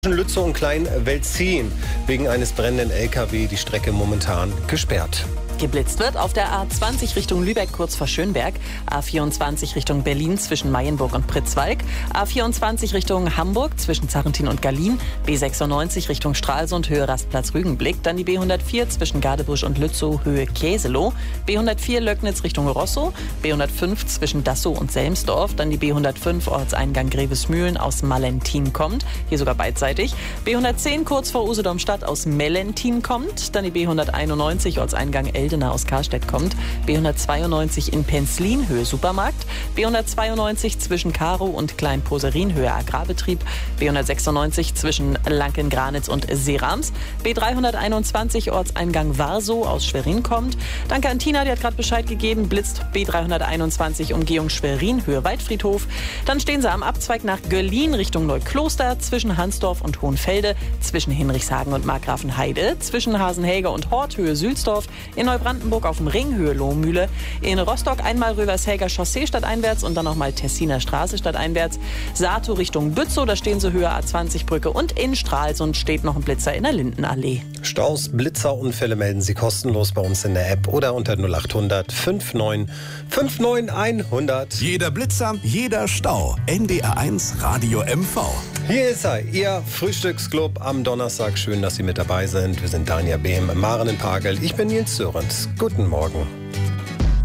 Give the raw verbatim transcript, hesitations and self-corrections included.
Zwischen Lützow und Klein-Velzin wegen eines brennenden L K W die Strecke momentan gesperrt. Geblitzt wird auf der A zwanzig Richtung Lübeck kurz vor Schönberg, A vierundzwanzig Richtung Berlin zwischen Mayenburg und Pritzwalk, A vierundzwanzig Richtung Hamburg zwischen Zarrentin und Gallien, B sechsundneunzig Richtung Stralsund Höhe Rastplatz Rügenblick, dann die B hundertvier zwischen Gadebusch und Lützow Höhe Käseloh, B hundertvier Löcknitz Richtung Rosso, B hundertfünf zwischen Dassow und Selmsdorf, dann die B hundertfünf Ortseingang Grevesmühlen aus Mallentin kommt, hier sogar beidseitig, B hundertzehn kurz vor Usedom-Stadt aus Mellentin kommt, dann die B hunderteinundneunzig Ortseingang Eldenau aus Karstedt kommt, B hundertzweiundneunzig in Penzlin Höhe Supermarkt, B hundertzweiundneunzig zwischen Karow und Kleinposerin Höhe Agrarbetrieb, B hundertsechsundneunzig zwischen Lanken-Granitz und Serams, B dreihunderteinundzwanzig Ortseingang Warsow aus Schwerin kommt, danke an Tina, die hat gerade Bescheid gegeben, blitzt B dreihunderteinundzwanzig Umgehung Schwerin Höhe Waldfriedhof, dann stehen sie am Abzweig nach Göllin Richtung Neukloster zwischen Hansdorf und Hohenfelde, zwischen Hinrichshagen und Markgrafenheide, zwischen Hasenhäge und Hort Höhe Sülsdorf, in Neubrandenburg auf dem Ring Höhe Lohmühle, in Rostock einmal Rövershäger Chaussee stadteinwärts und dann nochmal Tessiner Straße stadteinwärts, Saato Richtung Bützow, da stehen sie Höhe A zwanzig Brücke und in Stralsund steht noch ein Blitzer in der Lindenallee. Staus, Blitzer, Unfälle melden Sie kostenlos bei uns in der App oder unter null acht hundert fünfundneunzig neunundfünfzig hundert. Jeder Blitzer, jeder Stau. N D R eins Radio M V. Hier ist er, Ihr Frühstücksclub am Donnerstag. Schön, dass Sie mit dabei sind. Wir sind Dania Behm, Maren in Pagel. Ich bin Nils Sörenz. Guten Morgen.